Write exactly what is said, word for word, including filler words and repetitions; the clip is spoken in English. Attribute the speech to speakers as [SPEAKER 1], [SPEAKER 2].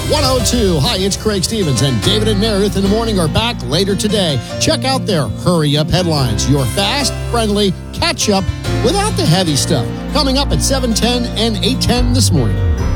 [SPEAKER 1] one oh two. Hi, it's Craig Stevens, and David and Meredith in the morning are back later today. Check out their Hurry Up headlines, your fast, friendly catch-up without the heavy stuff. Coming up at seven ten and eight ten this morning.